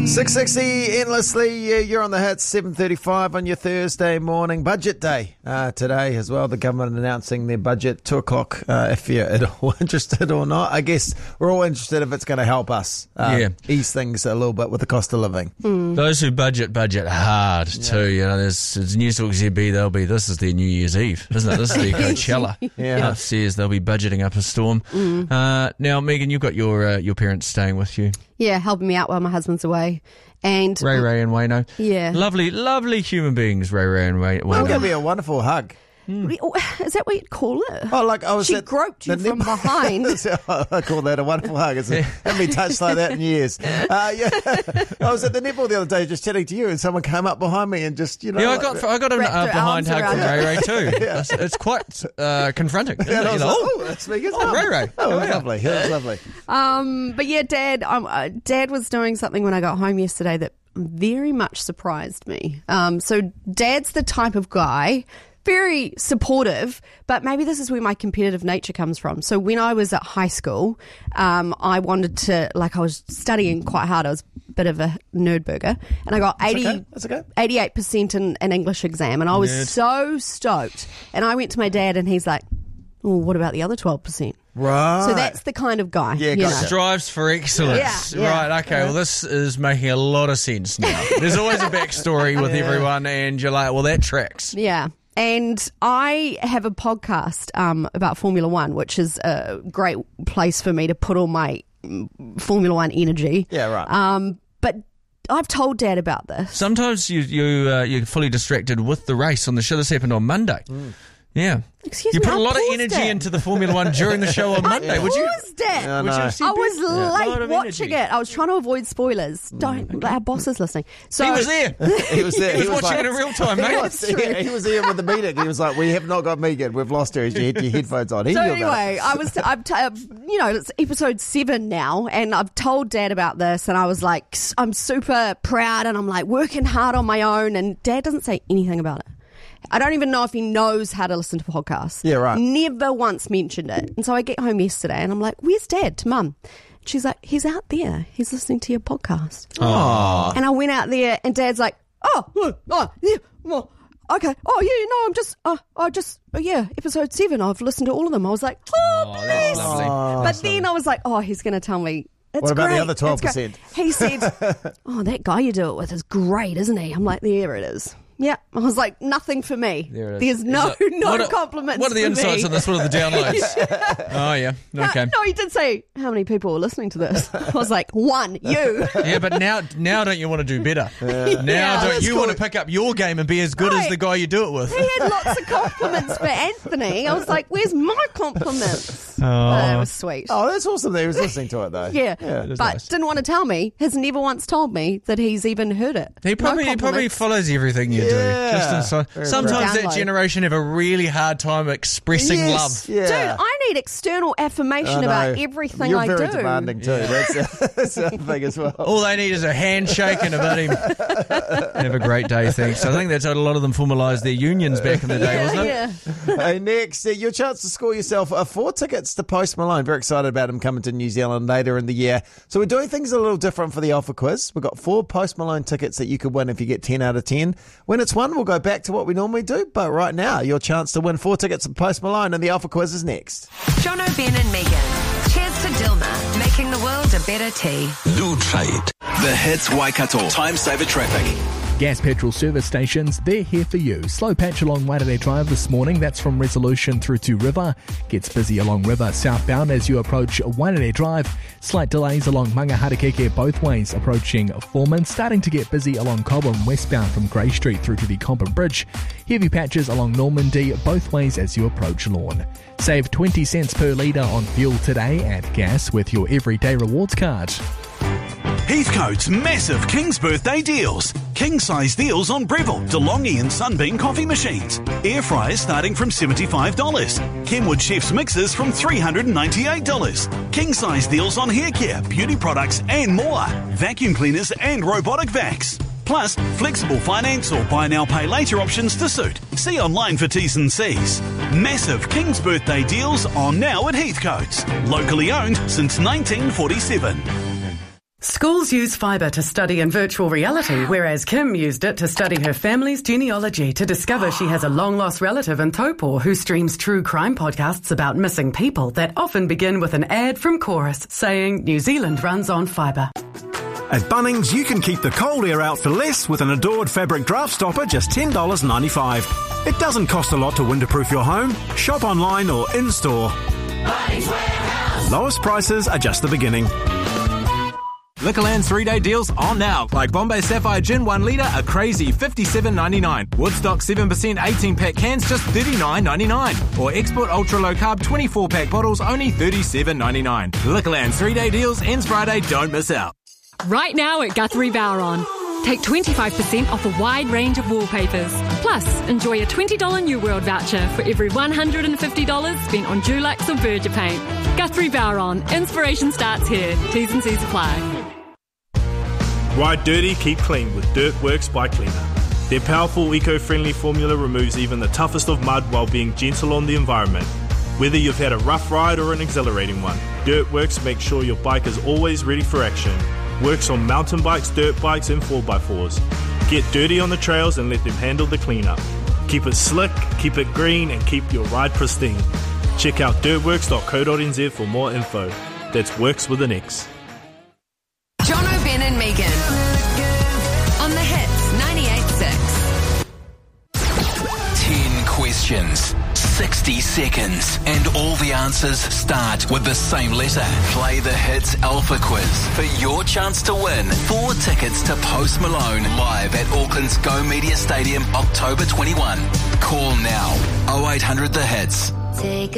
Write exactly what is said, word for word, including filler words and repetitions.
six sixty endlessly. Yeah, you're on the hits. seven thirty-five on your Thursday morning. Budget day uh, today as well. The government announcing their budget two o'clock. Uh, if you're at all interested or not, I guess we're all interested if it's going to help us uh, yeah. ease things a little bit with the cost of living. Mm. Those who budget budget hard yeah. too. You know, there's, there's News Talk Z B. They'll be. This is their New Year's Eve, isn't it? This is their Coachella. yeah, upstairs they'll be budgeting up a storm. Mm. Uh, now, Megan, you've got your uh, your parents staying with you. Yeah, helping me out while my husband's away. And Ray Ray and Wayno. Yeah. Lovely, lovely human beings, Ray Ray and Wayno. Well, that'd be a wonderful hug. Mm. Is that what you'd call it? Oh, like I was she at groped you from nip- behind. I call that a wonderful hug. It's yeah. haven't been touched like that in years. Uh, yeah, I was at the netball the other day just chatting to you, and someone came up behind me and just you know. Yeah, like, I got I got a uh, behind hug from Ray Ray too. yeah. it's, it's quite uh, confronting. Yeah, I was like, oh, oh, that's me. Oh, Ray Ray. Oh, it was lovely. It was lovely. Um, but yeah, Dad, um, uh, Dad was doing something when I got home yesterday that very much surprised me. Um, so Dad's the type of guy. Very supportive, but maybe this is where my competitive nature comes from. So when I was at high school, um, I wanted to, like I was studying quite hard. I was a bit of a nerd burger, and I got eighty, okay. That's okay. eighty-eight percent in an English exam, and I was Nerd. so stoked. And I went to my dad, and he's like, oh, what about the other twelve percent? Right. So that's the kind of guy. Yeah, you know. Strives for excellence. Yeah, yeah. Right, okay, yeah. well, this is making a lot of sense now. There's always a backstory with yeah. everyone, and you're like, well, that tracks. Yeah. And I have a podcast um, about Formula One, which is a great place for me to put all my Formula One energy. Yeah, right. Um, but I've told Dad about this. Sometimes you, you, uh, you're fully distracted with the race on the show. This happened on Monday. Mm. Yeah. Excuse you me, put I a lot of paused energy it. into the Formula One during the show on Monday. I Would you? paused it. Yeah, Would no. you have said I was yeah. late watching it. I was trying to avoid spoilers. Don't. Okay. Our boss is listening. So he was there. he was there. He was, he was watching like, it in real time, mate. He was, he, he was there with the meeting. He was like, "We have not got Megan. We've lost her. You had your headphones on." He so knew anyway, about it. I was. I've t- uh, you know, it's episode seven now, and I've told Dad about this, and I was like, I'm super proud, and I'm like working hard on my own, and Dad doesn't say anything about it. I don't even know if he knows how to listen to podcasts. Yeah, right. Never once mentioned it. And so I get home yesterday and I'm like, where's Dad? To Mum. She's like, he's out there. He's listening to your podcast. Aww. And I went out there and Dad's like, oh, oh, yeah, well, okay. Oh, yeah, no, I'm just, uh, I just, oh, yeah, episode seven. I've listened to all of them. I was like, oh, oh bless. lovely. Oh, but then I was like, oh, he's going to tell me. It's what about great. the other twelve percent? He said, oh, that guy you do it with is great, isn't he? I'm like, there it is. Yeah, I was like, nothing for me. There it There's is. no is it, no what are, compliments. What are the for insights me. on this? What are the downloads? yeah. Oh yeah, okay. No, no, he did say how many people were listening to this. I was like, one, you. Yeah, but now, now don't you want to do better? Yeah. Now Yeah, don't that's you cool. want to pick up your game and be as good Right. as the guy you do it with? He had lots of compliments for Anthony. I was like, where's my compliments? Oh. But it was sweet. Oh, that's awesome that he was listening to it though. Yeah, yeah. is but nice. didn't want to tell me. Has never once told me that he's even heard it. He probably no he probably compliments. follows everything you Yeah. do. Just inside. Very Sometimes right. that generation have a really hard time expressing Yes, love. yeah. Dude, I need external affirmation I about know. everything You're I very do. demanding too. That's, that's the other thing as well. All they need is a handshake and a buddy. Have a great day, thanks. I think that's how a lot of them formalised their unions back in the day, wasn't it? Yeah. Hey, next, uh, your chance to score yourself uh, four tickets to Post Malone. Very excited about him coming to New Zealand later in the year. So we're doing things a little different for the Alpha Quiz. We've got four Post Malone tickets that you could win if you get ten out of ten. When it's won, we'll go back to what we normally do. But right now, your chance to win four tickets to Post Malone and the Alpha Quiz is next. Jono, Ben and Megan. Cheers to Dilma, making the world a better tea. New Trade. The Hits Waikato. Time saver traffic. Gas petrol service stations, they're here for you. Slow patch along Waitere Drive this morning. That's from Resolution through to River. Gets busy along River southbound as you approach Waitere Drive. Slight delays along Mangaharakeke both ways approaching Foreman. Starting to get busy along Cobham westbound from Grey Street through to the Cobham Bridge. Heavy patches along Normandy both ways as you approach Lawn. Save twenty cents per litre on fuel today at gas with your everyday rewards card. Heathcote's massive King's Birthday deals. King-size deals on Breville, DeLonghi and Sunbeam coffee machines. Air fryers starting from seventy-five dollars. Kenwood Chef's mixers from three hundred ninety-eight dollars. King-size deals on hair care, beauty products and more. Vacuum cleaners and robotic vacs. Plus, flexible finance or buy now pay later options to suit. See online for T's and C's. Massive King's Birthday deals on now at Heathcote's. Locally owned since nineteen forty-seven. Schools use fibre to study in virtual reality, whereas Kim used it to study her family's genealogy to discover she has a long-lost relative in Taupo who streams true crime podcasts about missing people that often begin with an ad from Chorus saying New Zealand runs on fibre. At Bunnings, you can keep the cold air out for less with an Adored fabric draft stopper, just ten dollars ninety-five. It doesn't cost a lot to winterproof your home. Shop online or in-store. Bunnings Warehouse. Lowest prices are just the beginning. Liquorland three-day deals on now. Like Bombay Sapphire Gin one litre, a crazy fifty-seven ninety-nine. Woodstock seven percent eighteen-pack cans, just thirty-nine ninety-nine. Or Export Ultra Low Carb twenty-four-pack bottles, only thirty-seven ninety-nine. Liquorland three-day deals ends Friday, don't miss out. Right now at Guthrie Bowron. Take twenty-five percent off a wide range of wallpapers. Plus, enjoy a twenty dollars New World voucher for every one hundred fifty dollars spent on Dulux or Berger paint. Guthrie Bowron. Inspiration starts here. T's and C's apply. Ride dirty, keep clean with Dirtworks Bike Cleaner. Their powerful eco-friendly formula removes even the toughest of mud while being gentle on the environment. Whether you've had a rough ride or an exhilarating one, Dirtworks makes sure your bike is always ready for action. Works on mountain bikes, dirt bikes and four by fours. Get dirty on the trails and let them handle the cleanup. Keep it slick, keep it green and keep your ride pristine. Check out dirtworks dot co dot n z for more info. That's Works with an X. Jono, Ben and Megan on the Hits ninety-eight point six. Ten questions, sixty seconds, and all the answers start with the same letter. Play the Hits Alpha Quiz for your chance to win four tickets to Post Malone live at Auckland's Go Media Stadium, October twenty-first. Call now, oh eight hundred the hits. Take